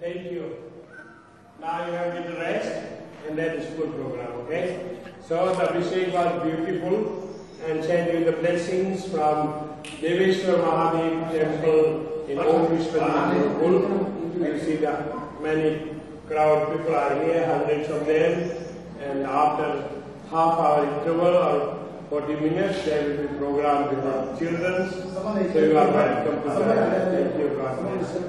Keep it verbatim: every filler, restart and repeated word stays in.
Thank you. Now you have to rest, and that is good program, okay? So the Abhishek was beautiful, and sent you the blessings from Deveshwar Mahadev temple in Om Vishwanath Gurukul. You see the many crowd people are here, hundreds of them, and after half hour interval or forty minutes, there will be program with the children. So you are welcome to that. Thank you, God bless.